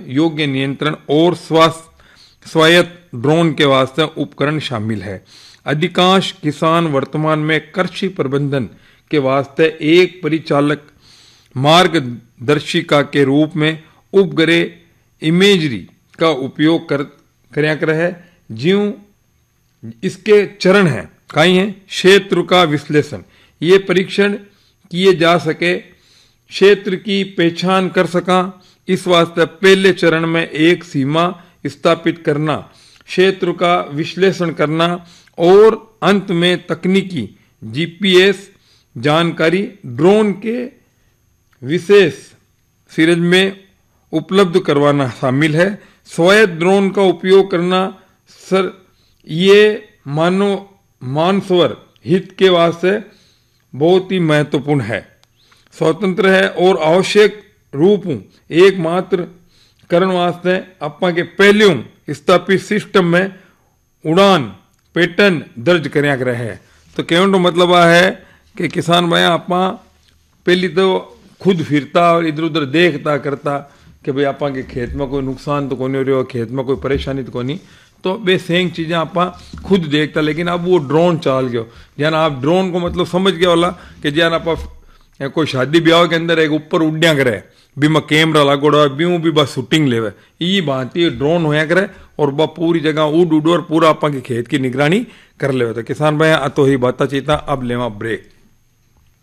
योग्य नियंत्रण और स्वायत्त ड्रोन के वास्ते उपकरण शामिल है। अधिकांश किसान वर्तमान में कृषि प्रबंधन के वास्ते एक परिचालक मार्गदर्शिका के रूप में उपग्रह इमेजरी का उपयोग करया कर है। ज्यों इसके चरण हैं कई हैं, क्षेत्र का विश्लेषण, ये परीक्षण किए जा सके, क्षेत्र की पहचान कर सका, इस वास्ते पहले चरण में एक सीमा स्थापित करना, क्षेत्र का विश्लेषण करना और अंत में तकनीकी जीपीएस जानकारी ड्रोन के विशेष सीरीज में उपलब्ध करवाना शामिल है। स्वायत्त ड्रोन का उपयोग करना सर ये मानसवर हित के वास्ते बहुत ही महत्वपूर्ण है, स्वतंत्र है और आवश्यक रूप एकमात्र करण वास्ते अपा के पहले स्थापित सिस्टम में उड़ान पैटर्न दर्ज करया करे है। तो कहने का मतलब है कि किसान भाई आपा पहली तो खुद फिरता और इधर उधर देखता करता कि भाई आपा के खेत में कोई नुकसान तो कोनी हो रहा, खेत में कोई परेशानी तो कोनी, तो वे सेंग चीजें आपा खुद देखता। लेकिन अब वो ड्रोन चाल गयो, जान आप ड्रोन को मतलब समझ गया वाला कि जान आप कोई शादी ब्याह के अंदर एक ऊपर उड्या करे बीमा कैमरा लागोड़ा बीऊ भी बस शूटिंग लेवे, ये भांति ड्रोन होया करे और बा पूरी जगह उड़ और पूरा आपा के खेत की निगरानी कर ले। तो किसान भाई तो ही बात चीता अब लेवा ब्रेक।